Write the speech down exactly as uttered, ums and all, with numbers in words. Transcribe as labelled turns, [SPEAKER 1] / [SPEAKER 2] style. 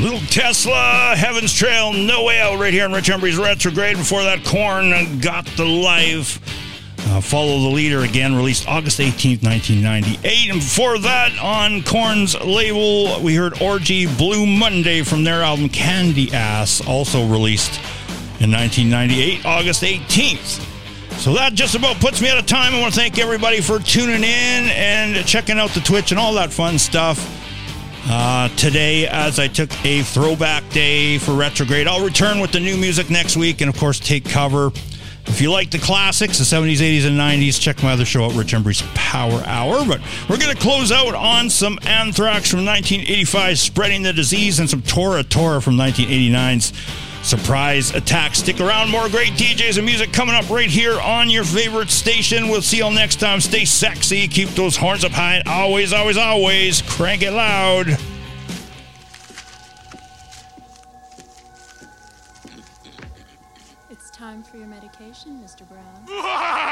[SPEAKER 1] Little Tesla, Heaven's Trail, No Way Out, right here on Rich Embry's Retrograde. Before that, Korn, Got the Life. Uh, Follow the Leader, again, released August eighteenth, nineteen ninety-eight. And before that, on Korn's label, we heard Orgy, Blue Monday from their album Candy Ass, also released in nineteen ninety-eight, August eighteenth. So that just about puts me out of time. I want to thank everybody for tuning in and checking out the Twitch and all that fun stuff. Uh, today, as I took a throwback day for Retrograde, I'll return with the new music next week and, of course, take cover. If you like the classics, the seventies, eighties, and nineties, check my other show out, Rich Embry's Power Hour. But we're going to close out on some Anthrax from nineteen eighty-five, Spreading the Disease, and some Tora Tora from nineteen eighty-nine's Surprise Attack. Stick around, more great D Js and music coming up right here on your favorite station. We'll see you all next time. Stay sexy, keep those horns up high, and always, always, always crank it loud.
[SPEAKER 2] It's time for your medication, Mister Brown.